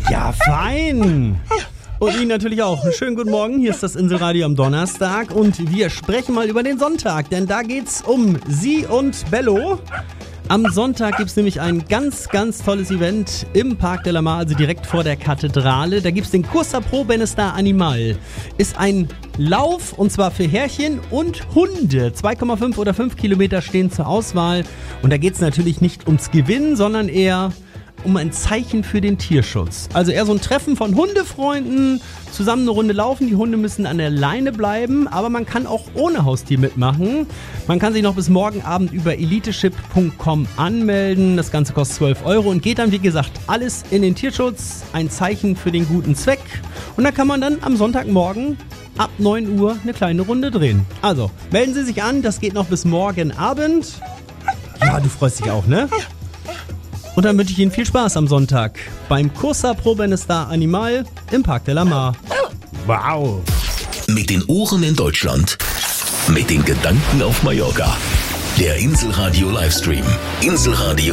Ja, fein. Und Ihnen natürlich auch. Schönen guten Morgen, hier ist das Inselradio am Donnerstag und wir sprechen mal über den Sonntag, denn da geht's um Sie und Bello. Am Sonntag gibt's nämlich ein ganz, ganz tolles Event im Parc de la Mar, also direkt vor der Kathedrale. Da gibt's den Cursa Pro Benestar Animal. Ist ein Lauf und zwar für Herrchen und Hunde. 2,5 oder 5 Kilometer stehen zur Auswahl. Und da geht's natürlich nicht ums Gewinnen, sondern eher um ein Zeichen für den Tierschutz. Also eher so ein Treffen von Hundefreunden, zusammen eine Runde laufen. Die Hunde müssen an der Leine bleiben, aber man kann auch ohne Haustier mitmachen. Man kann sich noch bis morgen Abend über eliteship.com anmelden. Das Ganze kostet 12 € und geht dann, wie gesagt, alles in den Tierschutz. Ein Zeichen für den guten Zweck. Und da kann man dann am Sonntagmorgen ab 9 Uhr eine kleine Runde drehen. Also, melden Sie sich an, das geht noch bis morgen Abend. Ja, du freust dich auch, ne? Und dann wünsche ich Ihnen viel Spaß am Sonntag beim Cursa Pro Benestar Animal im Parc de la Mar. Wow! Mit den Ohren in Deutschland, mit den Gedanken auf Mallorca. Der Inselradio Livestream. Inselradio.